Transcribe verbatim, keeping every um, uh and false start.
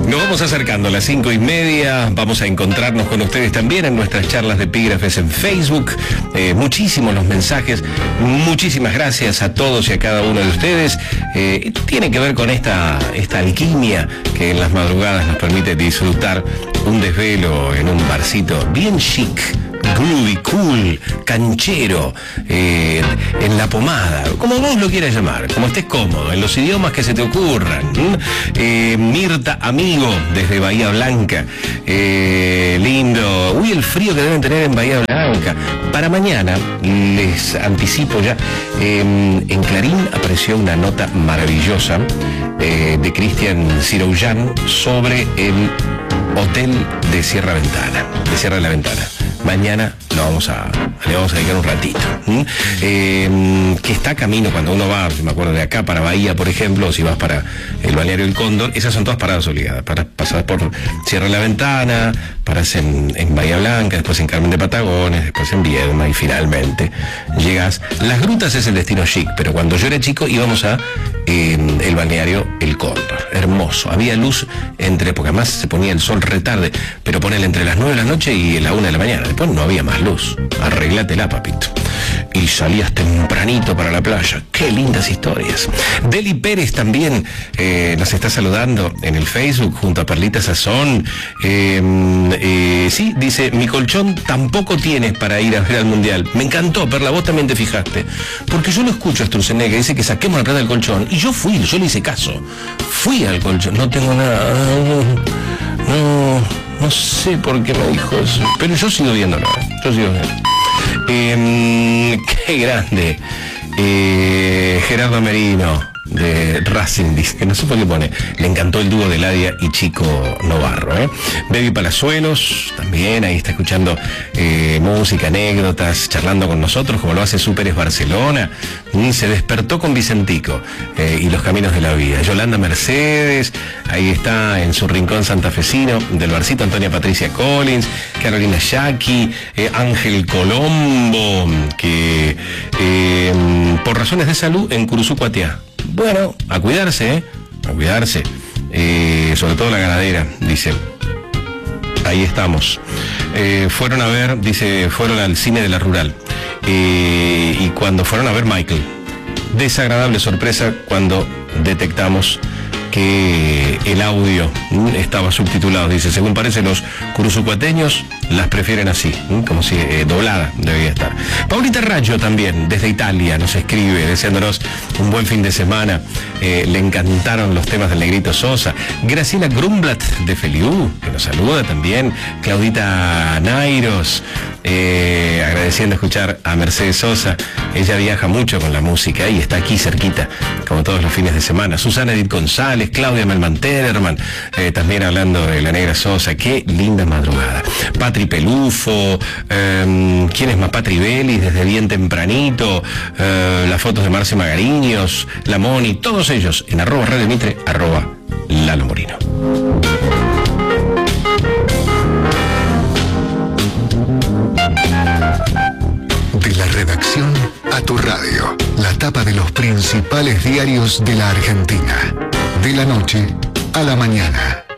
Nos vamos acercando a las cinco y media. Vamos a encontrarnos con ustedes también en nuestras charlas de epígrafes en Facebook. Eh, muchísimos los mensajes. Muchísimas gracias a todos y a cada uno de ustedes. Eh, tiene que ver con esta, esta alquimia que en las madrugadas nos permite disfrutar un desvelo en un barcito bien chic, groovy, cool, canchero, eh, en la pomada, como vos lo quieras llamar, como estés cómodo, en los idiomas que se te ocurran. Eh, Mirta Amigo, desde Bahía Blanca. Eh, lindo. Uy, el frío que deben tener en Bahía Blanca. Para mañana, les anticipo ya, eh, en Clarín apareció una nota maravillosa eh, de Cristian Sirouyan sobre el hotel de Sierra Ventana, de Sierra de la Ventana. Mañana lo vamos a, le vamos a dedicar un ratito. ¿Mm? Eh, que está camino cuando uno va, si me acuerdo, de acá para Bahía, por ejemplo, o si vas para el balneario El Cóndor, esas son todas paradas obligadas. Para pasar por Sierra de la Ventana, paras en, en Bahía Blanca, después en Carmen de Patagones, después en Viedma y finalmente llegas. Las Grutas es el destino chic, pero cuando yo era chico íbamos a eh, el balneario El Cóndor. Hermoso. Había luz entre, porque además se ponía el sol retarde, pero ponele entre las nueve de la noche y la una de la mañana. Después no había más luz. Arreglátela, papito. Y salías tempranito para la playa. Qué lindas historias. Deli Pérez también eh, nos está saludando en el Facebook junto a Perlita Sazón. Eh, eh, sí, dice, mi colchón tampoco tienes para ir a ver al Mundial. Me encantó, Perla, vos también te fijaste. Porque yo lo escucho a Sturzenegger, dice que saquemos la plata del colchón. Y yo fui, yo le hice caso. Fui al colchón, no tengo nada. No, no sé por qué me dijo eso. Pero yo sigo viéndolo. Yo sigo viendo. Eh, qué grande. Eh, Gerardo Merino de Racing, dice, que no sé por qué pone, le encantó el dúo de Ladia y Chico Novarro, ¿eh? Baby Palazuelos también ahí está escuchando eh, música, anécdotas, charlando con nosotros como lo hace Súperes Barcelona. Mm, se despertó con Vicentico eh, y los caminos de la vida. Yolanda Mercedes ahí está en su rincón santafesino del barcito. Antonia Patricia Collins, Carolina Yaqui, eh, Ángel Colombo, que eh, por razones de salud en Curuzucuatiá. Bueno, a cuidarse, ¿eh? A cuidarse. Eh, sobre todo la ganadera, dice. Ahí estamos. Eh, fueron a ver, dice, fueron al cine de la Rural. Eh, y cuando fueron a ver Michael, desagradable sorpresa cuando detectamos que el audio estaba subtitulado. Dice, según parece, los curuzucuateños las prefieren así, como si eh, doblada debía estar. Paulita Raggio también, desde Italia, nos escribe deseándonos un buen fin de semana. Eh, le encantaron los temas del Negrito Sosa. Graciela Grumblat de Feliú, que nos saluda también. Claudita Nairos, eh, agradeciendo escuchar a Mercedes Sosa. Ella viaja mucho con la música y está aquí cerquita, como todos los fines de semana. Susana Edith González, Claudia Melman Terman, eh, también hablando de la Negra Sosa. Qué linda madrugada. Patri Pelufo, eh, ¿quién es más? Patri Belis, desde bien tempranito, eh, las fotos de Marce Magariños, la Moni, todos ellos en arroba Radio Mitre, arroba Lalo Morino. De la redacción a tu radio, la tapa de los principales diarios de la Argentina. De la noche a la mañana.